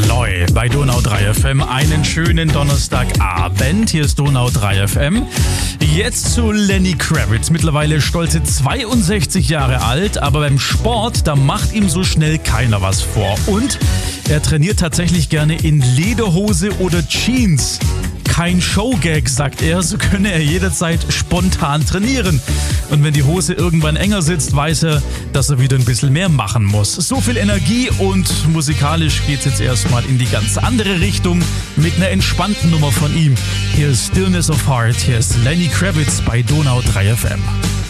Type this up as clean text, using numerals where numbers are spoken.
Loy bei Donau 3 FM. Einen schönen Donnerstagabend. Hier ist Donau 3 FM. Jetzt zu Lenny Kravitz. Mittlerweile stolze 62 Jahre alt, aber beim Sport, da macht ihm so schnell keiner was vor. Und er trainiert tatsächlich gerne in Lederhose oder Jeans. Kein Showgag, sagt er, so könne er jederzeit spontan trainieren. Und wenn die Hose irgendwann enger sitzt, weiß er, dass er wieder ein bisschen mehr machen muss. So viel Energie und musikalisch geht's jetzt erstmal in die ganz andere Richtung mit einer entspannten Nummer von ihm. Hier ist Stillness of Heart, hier ist Lenny Kravitz bei Donau 3 FM.